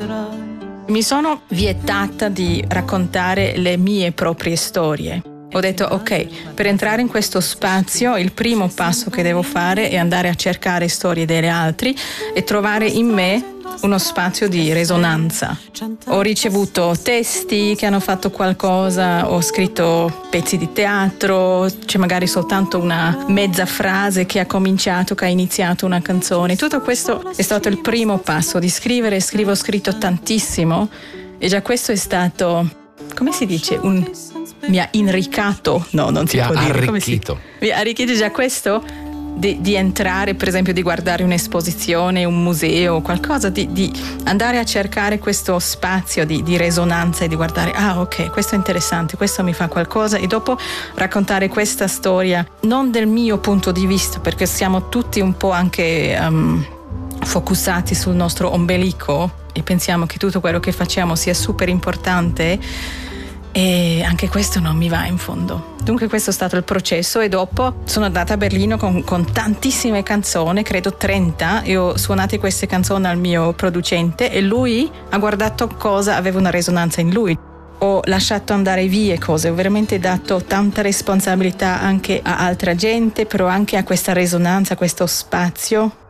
Mi sono vietata di raccontare le mie proprie storie. Ho detto, ok, per entrare in questo spazio il primo passo che devo fare è andare a cercare storie degli altri e trovare in me uno spazio di risonanza. Ho ricevuto testi che hanno fatto qualcosa, ho scritto pezzi di teatro, c'è magari soltanto una mezza frase che ha iniziato una canzone. Tutto questo è stato il primo passo di scrivere. Ho scritto tantissimo e già questo è stato, come si dice, mi ha inricato, no, non si può dire. Mi ha arricchito già questo di entrare, per esempio, di guardare un'esposizione, un museo, qualcosa, di andare a cercare questo spazio di risonanza e di guardare, ok, questo è interessante, questo mi fa qualcosa, e dopo raccontare questa storia, non del mio punto di vista, perché siamo tutti un po' anche focussati sul nostro ombelico e pensiamo che tutto quello che facciamo sia super importante, e anche questo non mi va in fondo. Dunque questo è stato il processo, e dopo sono andata a Berlino con tantissime canzoni, credo 30, e ho suonato queste canzoni al mio producente e lui ha guardato cosa aveva una risonanza in lui. Ho lasciato andare via cose, ho veramente dato tanta responsabilità anche a altra gente, però anche a questa risonanza, a questo spazio